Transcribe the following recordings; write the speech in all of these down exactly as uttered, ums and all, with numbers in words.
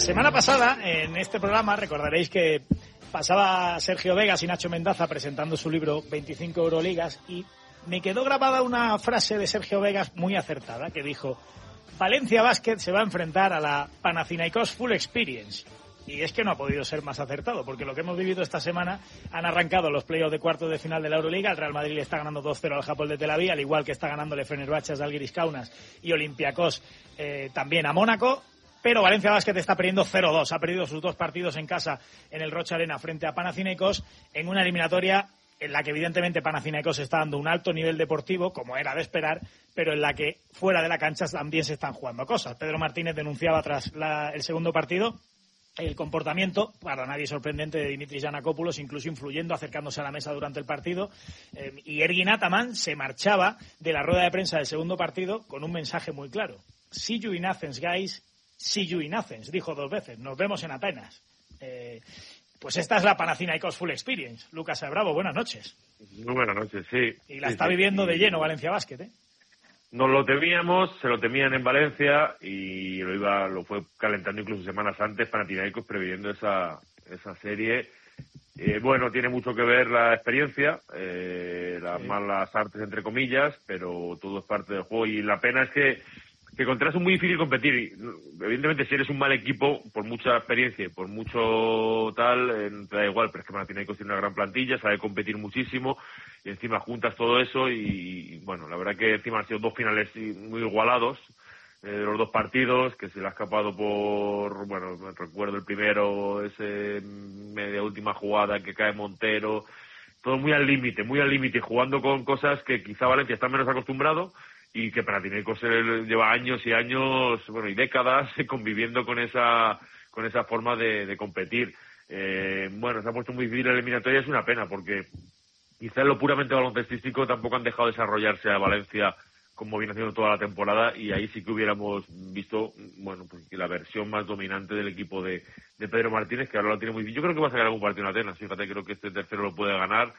semana pasada, en este programa, recordaréis que pasaba Sergio Vegas y Nacho Mendaza presentando su libro veinticinco Euroligas y me quedó grabada una frase de Sergio Vegas muy acertada que dijo: Valencia Basket se va a enfrentar a la Panathinaikos Full Experience. Y es que no ha podido ser más acertado, porque lo que hemos vivido esta semana, han arrancado los playoffs de cuartos de final de la Euroliga. El Real Madrid le está ganando dos cero al Hapoel de Tel Aviv, al igual que está ganándole Fenerbahce, Žalgiris Kaunas y Olympiacos eh, también a Mónaco. Pero Valencia Basket está perdiendo cero dos. Ha perdido sus dos partidos en casa en el Rocha Arena frente a Panathinaikos en una eliminatoria en la que evidentemente Panathinaikos está dando un alto nivel deportivo, como era de esperar, pero en la que fuera de la cancha también se están jugando cosas. Pedro Martínez denunciaba tras la, el segundo partido el comportamiento, para nadie sorprendente, de Dimitris Giannakopoulos, incluso influyendo, acercándose a la mesa durante el partido. Eh, y Ergin Ataman se marchaba de la rueda de prensa del segundo partido con un mensaje muy claro. See you in Athens, guys. See you in Athens, dijo dos veces. Nos vemos en Atenas. Eh, pues esta es la Panathinaikos Full Experience. Lucas Bravo, buenas noches. Muy buenas noches, sí. Y la sí, está sí, viviendo sí. de lleno Valencia Basket, ¿eh? Nos lo temíamos, se lo temían en Valencia y lo iba, lo fue calentando incluso semanas antes Panathinaikos previendo esa esa serie. Eh, bueno, tiene mucho que ver la experiencia, eh, las sí. malas artes entre comillas, pero todo es parte del juego y la pena es que que contra eso es muy difícil competir. Evidentemente, si eres un mal equipo, por mucha experiencia y por mucho tal, eh, te da igual, pero es que Panathinaikos tiene una gran plantilla, sabe competir muchísimo, y encima juntas todo eso, y, y bueno, la verdad que encima han sido dos finales muy igualados, eh, de los dos partidos, que se le ha escapado por, bueno, recuerdo el primero, ese media última jugada que cae Montero, todo muy al límite, muy al límite, jugando con cosas que quizá Valencia está menos acostumbrado, y que Panathinaikos lleva años y años, bueno, y décadas conviviendo con esa con esa forma de, de competir. Eh, bueno, se ha puesto muy difícil la eliminatoria, es una pena, porque quizá en lo puramente baloncestístico tampoco han dejado desarrollarse a Valencia como viene haciendo toda la temporada, y ahí sí que hubiéramos visto, bueno, pues la versión más dominante del equipo de, de Pedro Martínez, que ahora lo tiene muy difícil. Yo creo que va a sacar algún partido en Atenas, fíjate, creo que este tercero lo puede ganar,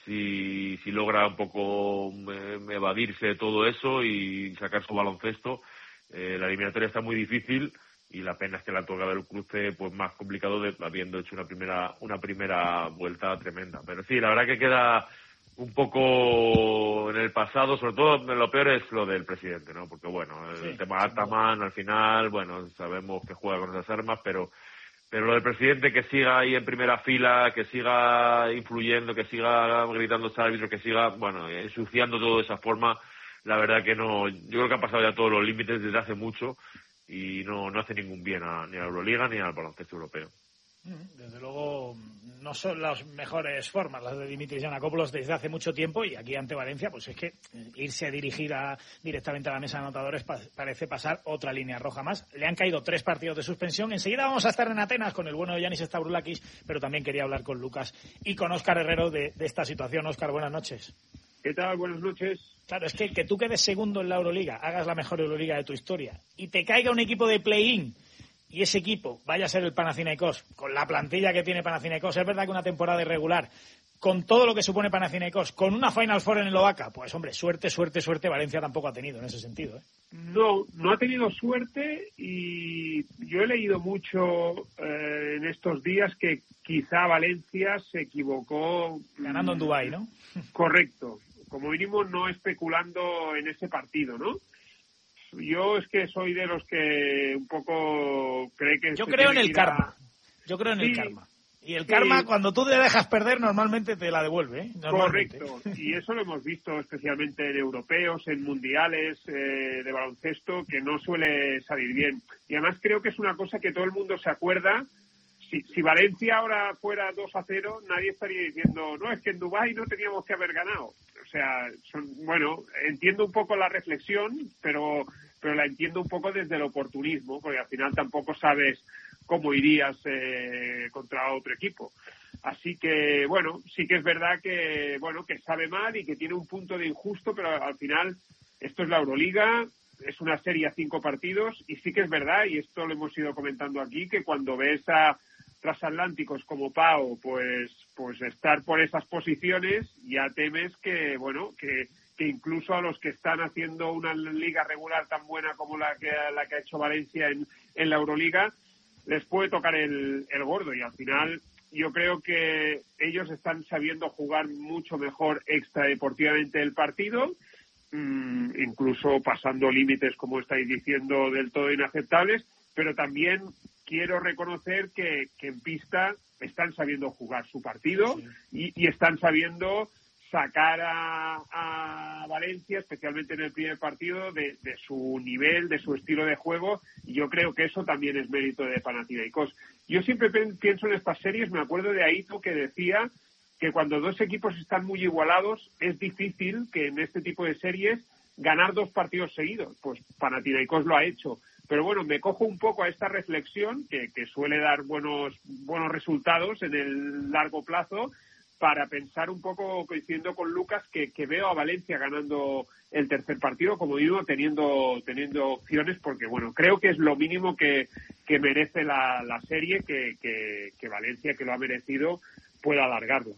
si si logra un poco eh, evadirse de todo eso y sacar su baloncesto. Eh, la eliminatoria está muy difícil y la pena es que la tocado el cruce pues más complicado, de habiendo hecho una primera una primera vuelta tremenda. Pero sí, la verdad que queda un poco en el pasado, sobre todo lo peor es lo del presidente, ¿no? Porque bueno, el sí, tema Ataman al final, bueno, sabemos que juega con esas armas, pero Pero lo del presidente, que siga ahí en primera fila, que siga influyendo, que siga gritando al árbitro, que siga, bueno, ensuciando todo de esa forma, la verdad que no, yo creo que ha pasado ya todos los límites desde hace mucho y no, no hace ningún bien a, ni a la Euroliga ni al baloncesto europeo. Desde luego no son las mejores formas las de Dimitris Giannakopoulos desde hace mucho tiempo, y aquí ante Valencia pues es que irse a dirigir a, directamente a la mesa de anotadores pa, parece pasar otra línea roja más. Le han caído tres partidos de suspensión. Enseguida vamos a estar en Atenas con el bueno de Giannis Stavroulakis, pero también quería hablar con Lucas y con Óscar Herrero de, de esta situación. Óscar, buenas noches. ¿Qué tal? Buenas noches. Claro, es que que tú quedes segundo en la Euroliga, hagas la mejor Euroliga de tu historia y te caiga un equipo de play-in y ese equipo vaya a ser el Panathinaikos, con la plantilla que tiene Panathinaikos, es verdad que una temporada irregular, con todo lo que supone Panathinaikos, con una Final Four en el Oaca, pues hombre, suerte, suerte, suerte, Valencia tampoco ha tenido en ese sentido, ¿eh? No, no ha tenido suerte, y yo he leído mucho eh, en estos días que quizá Valencia se equivocó. Ganando en Dubái, ¿no? Correcto, como mínimo no especulando en ese partido, ¿no? Yo es que soy de los que un poco cree que... Yo creo en el karma. A... Yo creo en sí, el karma. Y el sí. karma, cuando tú te dejas perder, normalmente te la devuelve, ¿eh? Correcto. Y eso lo hemos visto especialmente en europeos, en mundiales eh, de baloncesto, que no suele salir bien. Y además creo que es una cosa que todo el mundo se acuerda. Si, si Valencia ahora fuera dos a cero, nadie estaría diciendo, no, es que en Dubái no teníamos que haber ganado. O sea, son, bueno, entiendo un poco la reflexión, pero pero la entiendo un poco desde el oportunismo, porque al final tampoco sabes cómo irías eh, contra otro equipo. Así que, bueno, sí que es verdad que, bueno, que sabe mal y que tiene un punto de injusto, pero al final esto es la Euroliga, es una serie a cinco partidos, y sí que es verdad, y esto lo hemos ido comentando aquí, que cuando ves a transatlánticos como Pau, pues, pues estar por esas posiciones, ya temes que, bueno, que que incluso a los que están haciendo una liga regular tan buena como la que la que ha hecho Valencia en, en la Euroliga, les puede tocar el, el gordo, y al final yo creo que ellos están sabiendo jugar mucho mejor extradeportivamente el partido, mmm, incluso pasando límites, como estáis diciendo, del todo inaceptables, pero también quiero reconocer que, que en pista están sabiendo jugar su partido, sí. y, y están sabiendo sacar a, a Valencia, especialmente en el primer partido, de, de su nivel, de su estilo de juego, y yo creo que eso también es mérito de Panathinaikos. Yo siempre pienso en estas series, me acuerdo de Aito que decía que cuando dos equipos están muy igualados es difícil que en este tipo de series ganar dos partidos seguidos. Pues Panathinaikos lo ha hecho. Pero bueno, me cojo un poco a esta reflexión que, que suele dar buenos buenos resultados en el largo plazo, para pensar un poco, coincidiendo con Lucas, que, que veo a Valencia ganando el tercer partido, como digo, teniendo teniendo opciones, porque bueno, creo que es lo mínimo que, que merece la, la serie, que, que, que Valencia, que lo ha merecido, pueda alargarla.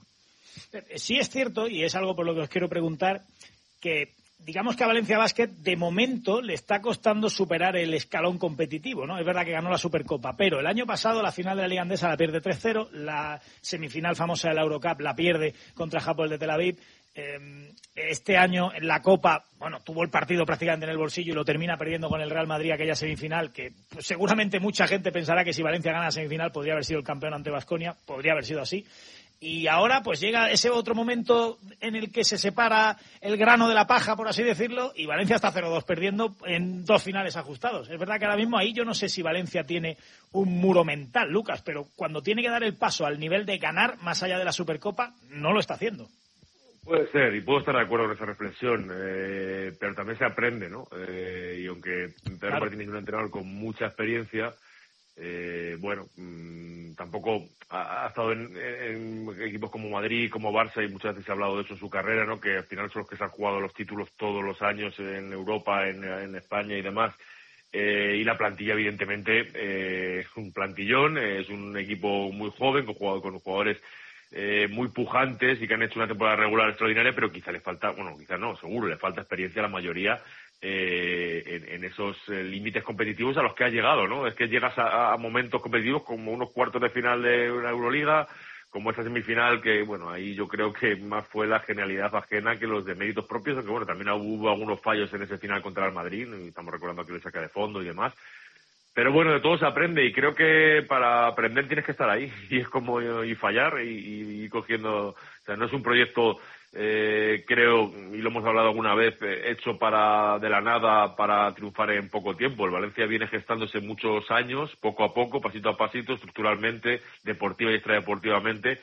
Sí es cierto, y es algo por lo que os quiero preguntar, que digamos que a Valencia Basket de momento le está costando superar el escalón competitivo, ¿no? Es verdad que ganó la Supercopa, pero el año pasado la final de la Liga Andesa la pierde tres cero, la semifinal famosa de la Eurocup la pierde contra Hapoel de Tel Aviv. Eh, este año en la Copa, bueno, tuvo el partido prácticamente en el bolsillo y lo termina perdiendo con el Real Madrid, aquella semifinal que pues, seguramente mucha gente pensará que si Valencia gana la semifinal podría haber sido el campeón ante Baskonia, podría haber sido así. Y ahora pues llega ese otro momento en el que se separa el grano de la paja, por así decirlo, y Valencia está cero dos perdiendo en dos finales ajustados. Es verdad que ahora mismo ahí yo no sé si Valencia tiene un muro mental, Lucas, pero cuando tiene que dar el paso al nivel de ganar más allá de la Supercopa, no lo está haciendo. Puede ser, y puedo estar de acuerdo con esa reflexión, eh, pero también se aprende, ¿no? Eh, y aunque Pedro claro. Martínez es un entrenador con mucha experiencia, Eh, bueno, mmm, tampoco ha, ha estado en, en equipos como Madrid, como Barça, y muchas veces se ha hablado de eso en su carrera, ¿no? Que al final son los que se han jugado los títulos todos los años en Europa, en, en España y demás. Eh, y la plantilla, evidentemente, eh, es un plantillón, es un equipo muy joven, con jugadores, con jugadores eh, muy pujantes y que han hecho una temporada regular extraordinaria, pero quizá le falta, bueno, quizá no, seguro, le falta experiencia a la mayoría eh, en, en esos eh, límites competitivos a los que ha llegado, ¿no? Es que llegas a, a momentos competitivos como unos cuartos de final de una Euroliga, como esta semifinal, que, bueno, ahí yo creo que más fue la genialidad ajena que los de méritos propios, aunque, bueno, también hubo algunos fallos en ese final contra el Madrid, y estamos recordando que le saca de fondo y demás. Pero bueno, de todo se aprende, y creo que para aprender tienes que estar ahí, y es como y fallar y, y, y cogiendo. O sea, no es un proyecto, eh, creo, y lo hemos hablado alguna vez, eh, hecho para de la nada para triunfar en poco tiempo. El Valencia viene gestándose muchos años, poco a poco, pasito a pasito, estructuralmente, deportiva y extradeportivamente,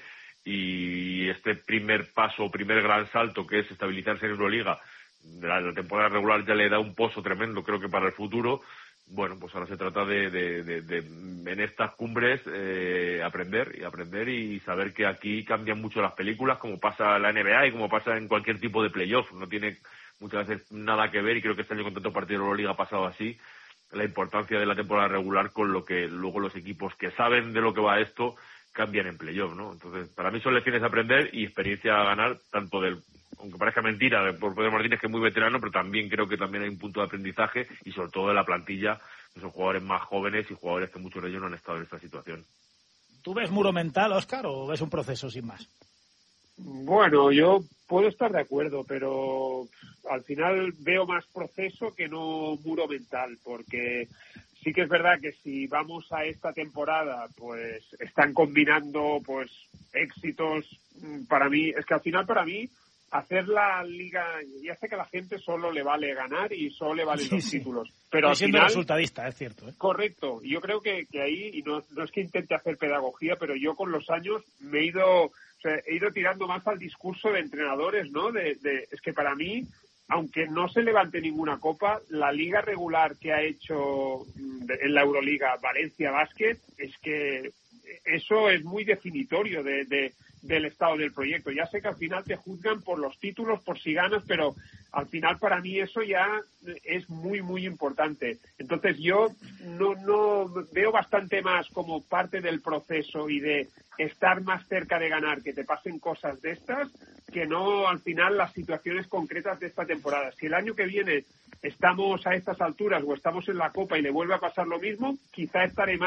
y este primer paso, primer gran salto, que es estabilizarse en Euroliga, de la, de la temporada regular, ya le da un pozo tremendo, creo que para el futuro. Bueno, pues ahora se trata de, de, de, de en estas cumbres, eh, aprender y aprender y saber que aquí cambian mucho las películas, como pasa en la N B A y como pasa en cualquier tipo de playoff. No tiene muchas veces nada que ver, y creo que este año con tanto partido de Euroliga ha pasado así, la importancia de la temporada regular con lo que luego los equipos que saben de lo que va esto cambian en playoff, ¿no? Entonces, para mí son lecciones a aprender y experiencia a ganar, tanto del, aunque parezca mentira, por Pedro Martínez, que es muy veterano, pero también creo que también hay un punto de aprendizaje, y sobre todo de la plantilla, que son jugadores más jóvenes y jugadores que muchos de ellos no han estado en esta situación. ¿Tú ves muro mental, Óscar, o ves un proceso sin más? Bueno, yo puedo estar de acuerdo, pero al final veo más proceso que no muro mental, porque sí que es verdad que si vamos a esta temporada, pues están combinando pues éxitos. Para mí, es que al final para mí hacer la liga, ya sé que a la gente solo le vale ganar y solo le valen sí, los sí. títulos, pero Estoy al final, resultadista, es cierto, ¿eh? Correcto, y yo creo que, que ahí, y no, no es que intente hacer pedagogía, pero yo con los años me he ido, o sea, he ido tirando más al discurso de entrenadores, ¿no? De, de, es que para mí, aunque no se levante ninguna copa, la liga regular que ha hecho en la Euroliga Valencia Basket, es que eso es muy definitorio de, de, del estado del proyecto. Ya sé que al final te juzgan por los títulos, por si ganas, pero al final para mí eso ya es muy, muy importante. Entonces yo no, no veo bastante más como parte del proceso y de estar más cerca de ganar, que te pasen cosas de estas, que no al final las situaciones concretas de esta temporada. Si el año que viene estamos a estas alturas o estamos en la Copa y le vuelve a pasar lo mismo, quizá estaré más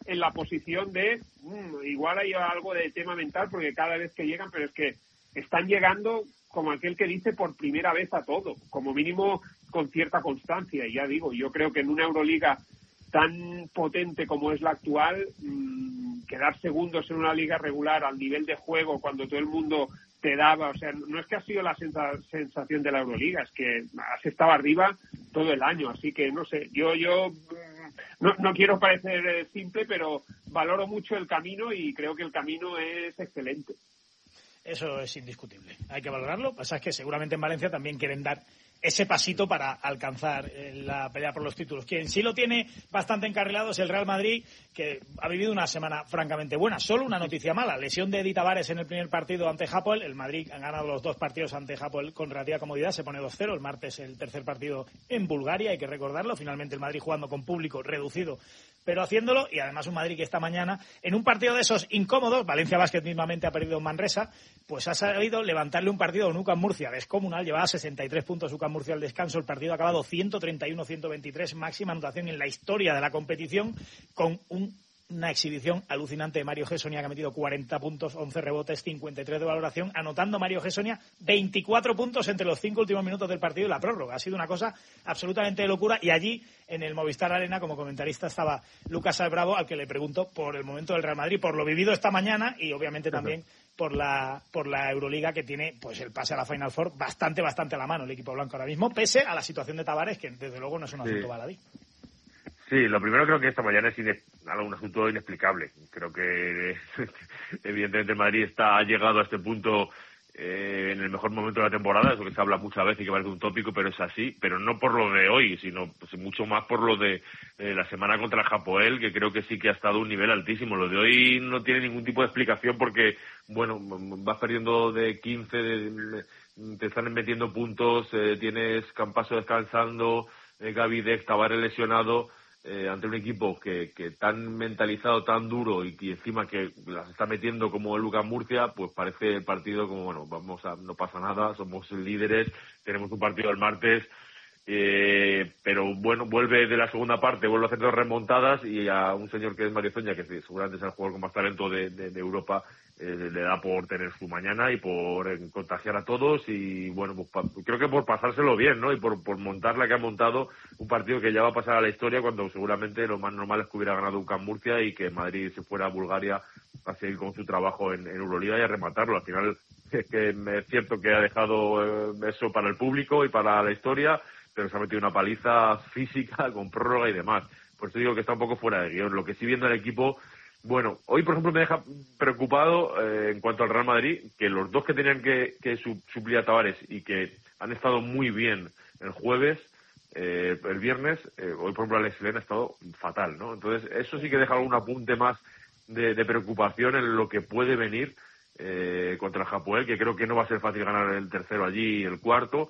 en la posición de, mmm, igual hay algo de tema mental, porque cada vez que llegan, pero es que están llegando como aquel que dice por primera vez a todo, como mínimo con cierta constancia. Y ya digo, yo creo que en una Euroliga tan potente como es la actual, mmm, quedar segundos en una liga regular al nivel de juego cuando todo el mundo te daba, o sea, no es que ha sido la sensación de la Euroliga, es que has estado arriba todo el año, así que no sé, yo yo no, no quiero parecer simple, pero valoro mucho el camino y creo que el camino es excelente. Eso es indiscutible, hay que valorarlo. Lo que pasa es que seguramente en Valencia también quieren dar ese pasito para alcanzar la pelea por los títulos. Quien sí lo tiene bastante encarrilado es el Real Madrid, que ha vivido una semana francamente buena. Solo una noticia mala, lesión de Edi Tavares en el primer partido ante Hapoel. El Madrid ha ganado los dos partidos ante Hapoel con relativa comodidad, se pone dos cero. El martes el tercer partido en Bulgaria, hay que recordarlo. Finalmente el Madrid jugando con público reducido, pero haciéndolo, y además un Madrid que esta mañana, en un partido de esos incómodos, Valencia Basket mismamente ha perdido en Manresa, pues ha sabido levantarle un partido a un U C A M Murcia descomunal, llevaba sesenta y tres puntos U C A M Murcia al descanso, el partido ha acabado ciento treinta y uno a ciento veintitrés, máxima anotación en la historia de la competición, con un una exhibición alucinante de Mario Gessonia, que ha metido cuarenta puntos, once rebotes, cincuenta y tres de valoración, anotando Mario Gessonia veinticuatro puntos entre los cinco últimos minutos del partido y la prórroga. Ha sido una cosa absolutamente de locura, y allí, en el Movistar Arena, como comentarista estaba Lucas Albravo, al que le pregunto por el momento del Real Madrid, por lo vivido esta mañana y obviamente también uh-huh. por la por la Euroliga, que tiene pues el pase a la Final Four bastante, bastante a la mano el equipo blanco ahora mismo, pese a la situación de Tavares, que desde luego no es un asunto sí. baladí. Sí, lo primero creo que esta mañana es ine- un asunto inexplicable. Creo que evidentemente el Madrid está, ha llegado a este punto eh, en el mejor momento de la temporada, eso que se habla muchas veces y que parece un tópico, pero es así, pero no por lo de hoy, sino pues, mucho más por lo de eh, la semana contra el Hapoel, que creo que sí que ha estado a un nivel altísimo. Lo de hoy no tiene ningún tipo de explicación porque, bueno, vas perdiendo de quince, de, te están metiendo puntos, eh, tienes Campaso descansando, eh, Gaby Deck, Tavares lesionado. Eh, ante un equipo que, que tan mentalizado, tan duro y que encima que las está metiendo como el U C A M Murcia, pues parece el partido como, bueno, vamos a, no pasa nada, somos líderes, tenemos un partido el martes, eh, pero bueno, vuelve de la segunda parte, vuelve a hacer dos remontadas y a un señor que es Mario Zoña, que seguramente es el jugador con más talento de, de, de Europa, eh, le da por tener su mañana y por eh, contagiar a todos y bueno, pues, pa, creo que por pasárselo bien, ¿no? Y por, por montar la que ha montado, un partido que ya va a pasar a la historia cuando seguramente lo más normal es que hubiera ganado U C A M Murcia y que Madrid se fuera a Bulgaria a seguir con su trabajo en, en Euroliga y a rematarlo. Al final es que es cierto que ha dejado eh, eso para el público y para la historia, pero se ha metido una paliza física con prórroga y demás. Por eso digo que está un poco fuera de guión. Lo que sí viendo el equipo, bueno, hoy por ejemplo me deja preocupado eh, en cuanto al Real Madrid, que los dos que tenían que, que su, suplir a Tavares y que han estado muy bien el jueves, eh, el viernes, eh, hoy por ejemplo Alex Len ha estado fatal, ¿no? Entonces eso sí que deja algún apunte más de, de preocupación en lo que puede venir eh, contra el Hapoel, que creo que no va a ser fácil ganar el tercero allí y el cuarto.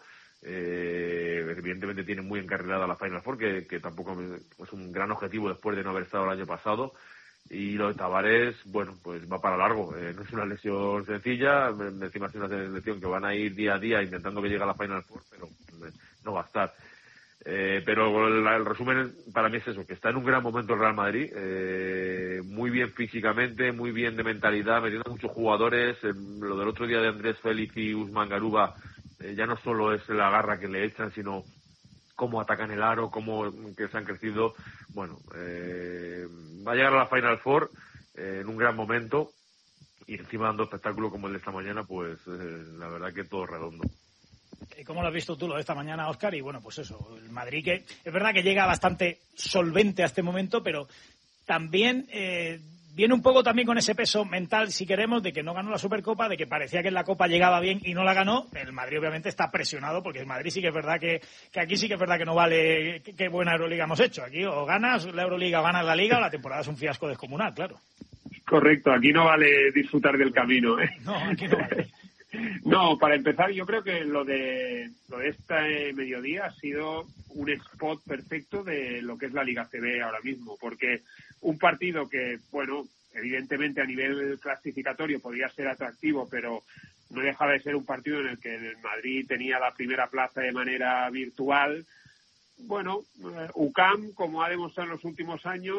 Eh, evidentemente tiene muy encarrilada la Final Four, que, que tampoco es un gran objetivo después de no haber estado el año pasado. Y lo de Tavares, bueno, pues va para largo. Eh, no es una lesión sencilla, encima es una lesión que van a ir día a día intentando que llegue a la Final Four, pero no va a estar. Eh, pero el, el resumen para mí es eso, que está en un gran momento el Real Madrid, eh, muy bien físicamente, muy bien de mentalidad, metiendo muchos jugadores. Eh, lo del otro día de Andrés Félix y Usman Garuba, eh, ya no solo es la garra que le echan, sino cómo atacan el aro, cómo que se han crecido. Bueno, eh, va a llegar a la Final Four eh, en un gran momento y encima dando espectáculo como el de esta mañana, pues eh, la verdad que todo redondo. ¿Cómo lo has visto tú lo de esta mañana, Óscar? Y bueno, pues eso, el Madrid que es verdad que llega bastante solvente a este momento, pero también eh, viene un poco también con ese peso mental, si queremos, de que no ganó la Supercopa, de que parecía que en la Copa llegaba bien y no la ganó. El Madrid obviamente está presionado, porque el Madrid sí que es verdad que, que aquí sí que es verdad que no vale qué buena Euroliga hemos hecho. Aquí o ganas la Euroliga o ganas la Liga o la temporada es un fiasco descomunal, claro. Correcto, aquí no vale disfrutar del camino, ¿eh? No, aquí no vale. No, para empezar, yo creo que lo de lo de este mediodía ha sido un spot perfecto de lo que es la Liga C B ahora mismo, porque un partido que, bueno, evidentemente a nivel clasificatorio podría ser atractivo, pero no dejaba de ser un partido en el que el Madrid tenía la primera plaza de manera virtual. Bueno, U C A M, como ha demostrado en los últimos años,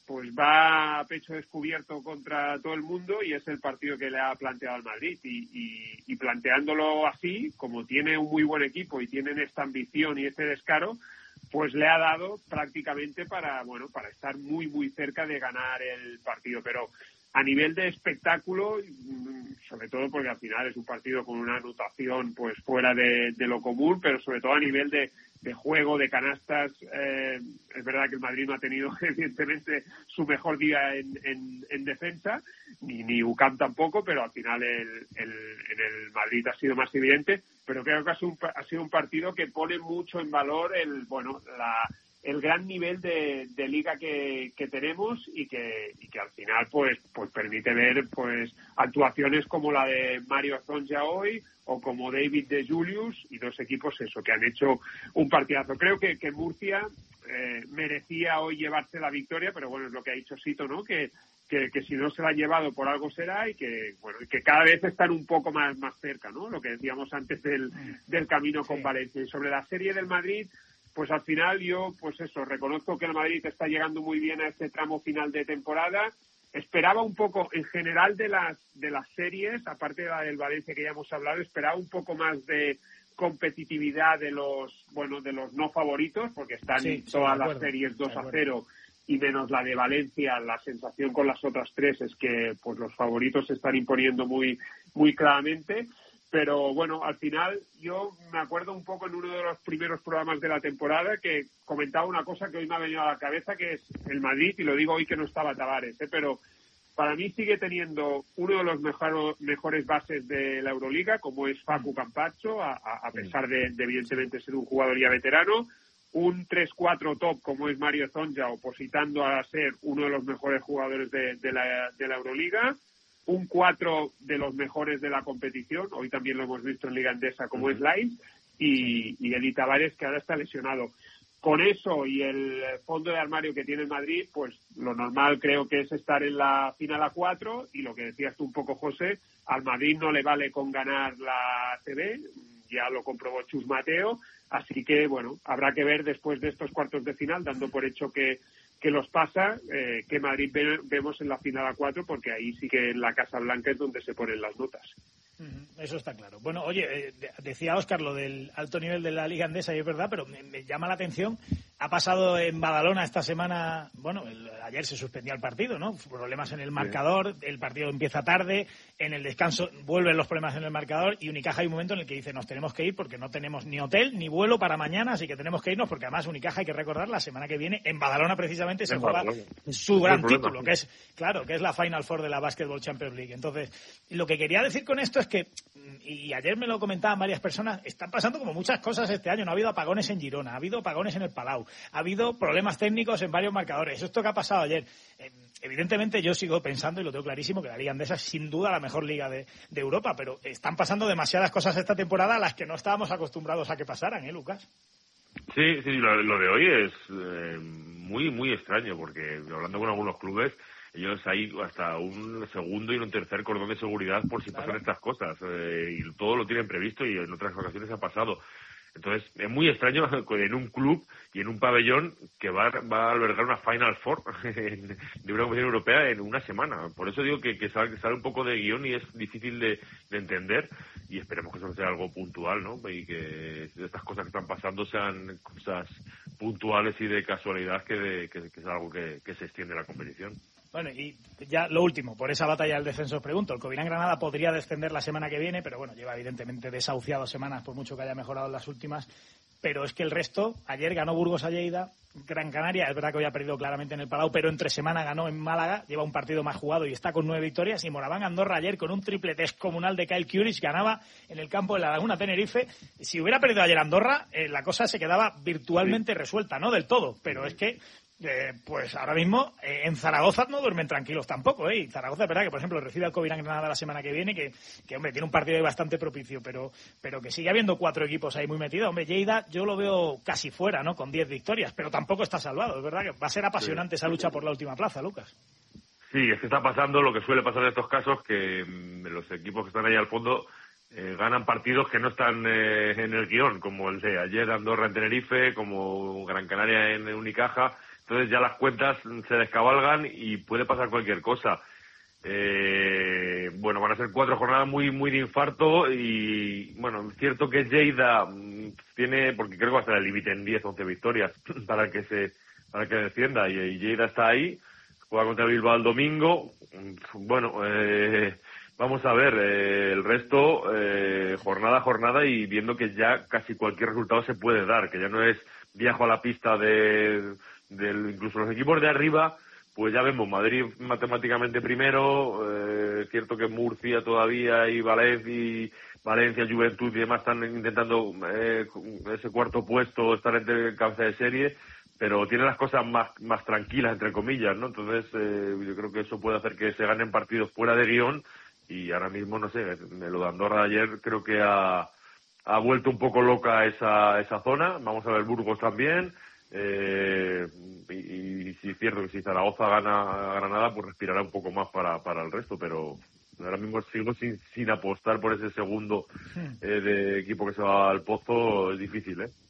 pues va a pecho descubierto contra todo el mundo y es el partido que le ha planteado al Madrid y, y, y planteándolo así, como tiene un muy buen equipo y tienen esta ambición y este descaro, pues le ha dado prácticamente para, bueno, para estar muy muy cerca de ganar el partido. Pero a nivel de espectáculo, sobre todo porque al final es un partido con una anotación pues fuera de, de lo común, pero sobre todo a nivel de, de juego, de canastas, eh, es verdad que el Madrid no ha tenido evidentemente su mejor día en, en, en defensa, ni, ni U C A M tampoco, pero al final el, el, en el Madrid ha sido más evidente, pero creo que ha sido un, ha sido un partido que pone mucho en valor el, bueno, la el gran nivel de, de liga que, que tenemos y que, y que al final pues pues permite ver pues actuaciones como la de Mario Zonja hoy o como David de Julius y dos equipos eso que han hecho un partidazo. Creo que, que Murcia eh, merecía hoy llevarse la victoria, pero bueno, es lo que ha dicho Sito, ¿no? Que, que, que si no se la ha llevado por algo será y que bueno que cada vez están un poco más, más cerca, ¿no? Lo que decíamos antes del, del camino con Valencia. Y sobre la serie del Madrid, pues al final yo, pues eso, reconozco que el Madrid está llegando muy bien a este tramo final de temporada. Esperaba un poco, en general, de las de las series, aparte de la del Valencia que ya hemos hablado, esperaba un poco más de competitividad de los, bueno, de los no favoritos, porque están sí, todas sí, las series dos a cero y menos la de Valencia. La sensación con las otras tres es que pues los favoritos se están imponiendo muy, muy claramente. Pero bueno, al final yo me acuerdo un poco en uno de los primeros programas de la temporada que comentaba una cosa que hoy me ha venido a la cabeza, que es el Madrid, y lo digo hoy que no estaba Tavares, ¿eh? Pero para mí sigue teniendo uno de los mejor, mejores bases de la Euroliga, como es Facu Campazzo, a, a pesar de, de evidentemente ser un jugador ya veterano, un tres cuatro top como es Mario Zonja, opositando a ser uno de los mejores jugadores de, de, la, de la Euroliga, un cuatro de los mejores de la competición, hoy también lo hemos visto en Liga Endesa como uh-huh. es Lais, y, y Eddie Tavares, que ahora está lesionado. Con eso y el fondo de armario que tiene el Madrid, pues lo normal creo que es estar en la final a cuatro, y lo que decías tú un poco, José, al Madrid no le vale con ganar la A C B, ya lo comprobó Chus Mateo, así que bueno, habrá que ver después de estos cuartos de final, dando por hecho que que los pasa, eh, que Madrid ve, vemos en la final a cuatro, porque ahí sí que en la Casa Blanca es donde se ponen las notas. Eso está claro. Bueno, oye, eh, decía Óscar lo del alto nivel de la Liga Endesa, y es verdad, pero me, me llama la atención. Ha pasado en Badalona esta semana, bueno, el, ayer se suspendió el partido, ¿no? Problemas en el marcador, el partido empieza tarde, en el descanso vuelven los problemas en el marcador, y Unicaja hay un momento en el que dice, nos tenemos que ir porque no tenemos ni hotel ni vuelo para mañana, así que tenemos que irnos, porque además Unicaja, hay que recordar, la semana que viene en Badalona precisamente se juega su gran título, que es, claro, que es la Final Four de la Basketball Champions League. Entonces, lo que quería decir con esto es que, y ayer me lo comentaban varias personas, están pasando como muchas cosas este año. No ha habido apagones en Girona, ha habido apagones en el Palau, ha habido problemas técnicos en varios marcadores. Esto que ha pasado ayer, eh, evidentemente yo sigo pensando, y lo tengo clarísimo, que la Liga Endesa es sin duda la mejor liga de, de Europa, pero están pasando demasiadas cosas esta temporada a las que no estábamos acostumbrados a que pasaran, ¿eh, Lucas? Sí, sí, lo, lo de hoy es eh, muy, muy extraño, porque hablando con algunos clubes, ellos hay hasta un segundo y un tercer cordón de seguridad por si claro. pasan estas cosas, eh, y todo lo tienen previsto, y en otras ocasiones ha pasado. Entonces, es muy extraño en un club y en un pabellón que va, va a albergar una Final Four en, de una competición europea en una semana. Por eso digo que, que sale, sale un poco de guión y es difícil de, de entender, y esperemos que eso sea algo puntual, ¿no? Y que estas cosas que están pasando sean cosas puntuales y de casualidad, que, de, que, que es algo que, que se extiende la competición. Bueno, y ya lo último, por esa batalla del descenso os pregunto, el Covirán Granada podría descender la semana que viene, pero bueno, lleva evidentemente desahuciado semanas, por mucho que haya mejorado en las últimas, pero es que el resto, ayer ganó Burgos a Lleida, Gran Canaria, es verdad que hoy ha perdido claramente en el Palau, pero entre semana ganó en Málaga, lleva un partido más jugado y está con nueve victorias, y Moraván Andorra ayer con un triple descomunal de Kyle Kuric ganaba en el campo de la Laguna Tenerife. Si hubiera perdido ayer Andorra, eh, la cosa se quedaba virtualmente resuelta, no del todo, pero es que Eh, pues ahora mismo eh, en Zaragoza no duermen tranquilos tampoco, ¿eh? Y Zaragoza es verdad que, por ejemplo, recibe al Covirán Granada la semana que viene, que, que hombre, tiene un partido ahí bastante propicio, pero pero que sigue habiendo cuatro equipos ahí muy metidos. Hombre, Lleida yo lo veo casi fuera, ¿no? Con diez victorias, pero tampoco está salvado. Es verdad que va a ser apasionante sí. esa lucha por la última plaza, Lucas. Sí, es que está pasando lo que suele pasar en estos casos, que mmm, los equipos que están ahí al fondo Eh, ganan partidos que no están eh, en el guión, como el de ayer Andorra en Tenerife, como Gran Canaria en Unicaja. entonces ya las cuentas se descabalgan y puede pasar cualquier cosa. Eh, bueno, van a ser cuatro jornadas muy muy de infarto y, bueno, es cierto que Lleida tiene, porque creo que va a estar el límite en diez, once victorias para que se para que descienda, y, y Lleida está ahí, juega contra el Bilbao el domingo. Bueno, eh, vamos a ver eh, el resto, eh, jornada a jornada, y viendo que ya casi cualquier resultado se puede dar, que ya no es viajo a la pista de, de incluso los equipos de arriba, pues ya vemos Madrid matemáticamente primero, eh, es cierto que Murcia todavía y Valencia, y Valencia, Juventud y demás están intentando eh, ese cuarto puesto, estar entre cabeza de serie, pero tiene las cosas más más tranquilas, entre comillas, ¿no? Entonces, eh, yo creo que eso puede hacer que se ganen partidos fuera de guión, y ahora mismo, no sé, lo de Andorra de ayer creo que ha, ha vuelto un poco loca esa esa zona. Vamos a ver Burgos también, eh, y, y si es cierto que si Zaragoza gana a Granada, pues respirará un poco más para, para el resto, pero ahora mismo sigo sin, sin apostar por ese segundo eh, de equipo que se va al pozo, es difícil, ¿eh?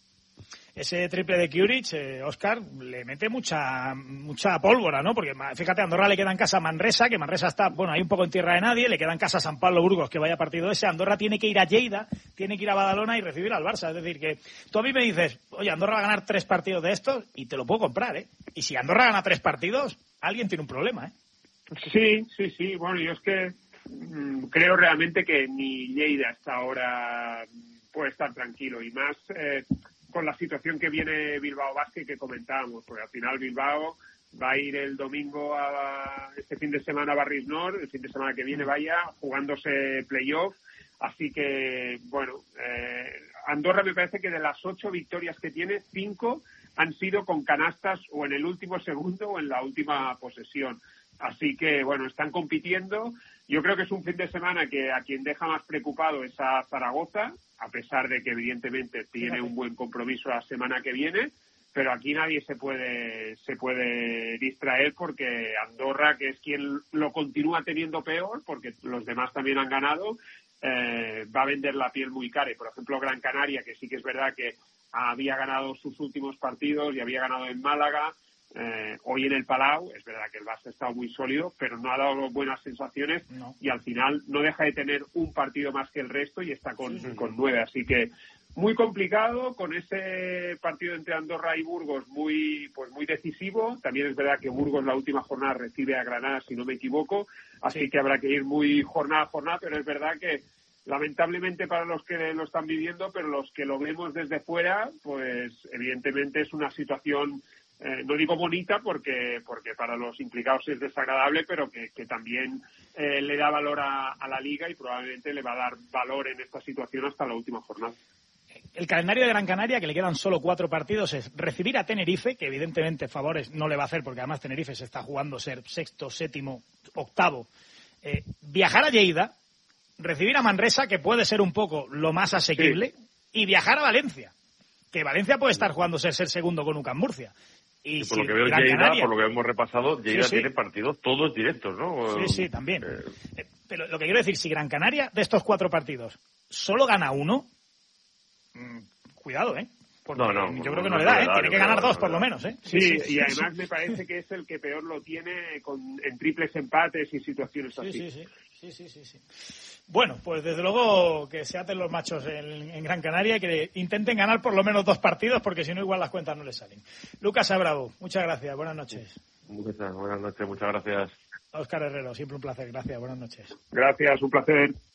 Ese triple de Kuric, eh, Óscar, le mete mucha mucha pólvora, ¿no? Porque fíjate, a Andorra le queda en casa a Manresa, que Manresa está, bueno, ahí un poco en tierra de nadie, le queda en casa a San Pablo Burgos, que vaya partido ese. Andorra tiene que ir a Lleida, tiene que ir a Badalona y recibir al Barça. Es decir, que tú a mí me dices, oye, Andorra va a ganar tres partidos de estos, y te lo puedo comprar, ¿eh? Y si Andorra gana tres partidos, alguien tiene un problema, ¿eh? Sí, sí, sí. Bueno, yo es que mmm, creo realmente que ni Lleida hasta ahora puede estar tranquilo, y más eh, con la situación que viene Bilbao Basket que comentábamos, porque al final Bilbao va a ir el domingo a este fin de semana a Barris Nord, el fin de semana que viene vaya jugándose playoff, así que bueno, eh, Andorra me parece que de las ocho victorias que tiene, cinco han sido con canastas o en el último segundo o en la última posesión. Así que, bueno, están compitiendo. Yo creo que es un fin de semana que a quien deja más preocupado es a Zaragoza, a pesar de que evidentemente tiene un buen compromiso la semana que viene, pero aquí nadie se puede se puede distraer, porque Andorra, que es quien lo continúa teniendo peor, porque los demás también han ganado, eh, va a vender la piel muy cara. Y, por ejemplo, Gran Canaria, que sí que es verdad que había ganado sus últimos partidos y había ganado en Málaga, Eh, hoy en el Palau, es verdad que el Barça ha estado muy sólido, pero no ha dado buenas sensaciones, no. Y al final no deja de tener un partido más que el resto y está con, sí, sí. con nueve, así que muy complicado, con ese partido entre Andorra y Burgos muy pues muy decisivo. También es verdad que Burgos la última jornada recibe a Granada, si no me equivoco, así sí. que habrá que ir muy jornada a jornada, pero es verdad que lamentablemente para los que lo están viviendo, pero los que lo vemos desde fuera, pues evidentemente es una situación Eh, no digo bonita porque porque para los implicados es desagradable, pero que, que también eh, le da valor a, a la Liga, y probablemente le va a dar valor en esta situación hasta la última jornada. El calendario de Gran Canaria, que le quedan solo cuatro partidos, es recibir a Tenerife, que evidentemente favores no le va a hacer, porque además Tenerife se está jugando ser sexto, séptimo, octavo, eh, viajar a Lleida, recibir a Manresa, que puede ser un poco lo más asequible, sí. y viajar a Valencia, que Valencia puede estar jugando ser, ser segundo con U C A M Murcia. Y, y por si lo que veo, Lleida, Canaria, por lo que hemos repasado, Lleida sí, sí. tiene partidos todos directos, ¿no? Sí, sí, también. Eh... Pero lo que quiero decir, si Gran Canaria, de estos cuatro partidos, solo gana uno, mmm, cuidado, ¿eh? Porque no, no, yo creo que no, no le da, ¿eh? Da, tiene que ganar dos, por lo menos, ¿eh? Sí, sí, sí y además sí. me parece que es el que peor lo tiene con, en triples empates y situaciones sí, así. Sí, sí, sí, sí, sí, sí. Bueno, pues desde luego que se aten los machos en, en Gran Canaria y que intenten ganar por lo menos dos partidos, porque si no igual las cuentas no les salen. Lucas Abravo, muchas gracias, buenas noches. Muchas, buenas noches, muchas gracias. Óscar Herrero, siempre un placer, gracias, buenas noches. Gracias, un placer.